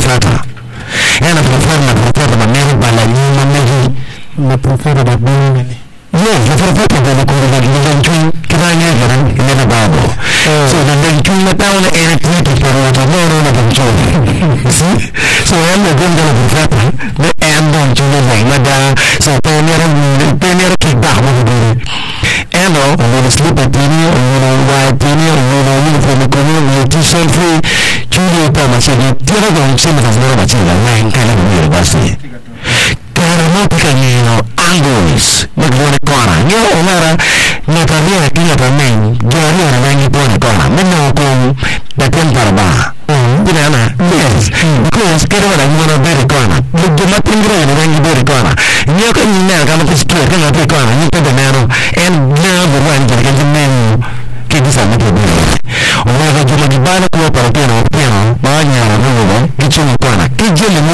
profeta. È una profeta, ma non parla una profeta da bene. Yes, the profeta that the Quran in the Bible. So the Quran town and it is for the see? So I'm going to profeta, the end on to the way, so Pioneer kick back with the hello, I'm going to sleep at dinner, I'm going to wipe dinner, I'm going to leave from the community, so free. Julia Thomas said, the other one, same as no material, and kind of university. Angles magbuone kona io ora la carriera che per me giorno non è buona kona non con da tempo ba buona yes because che ora non è bene kona ma prendere non è bene kona io che non è che spiego che non è kona io per nero e never went to the menu che di sanno che bene ora giorno di bana come per piano ma ogni anno che c'è una kona che giorno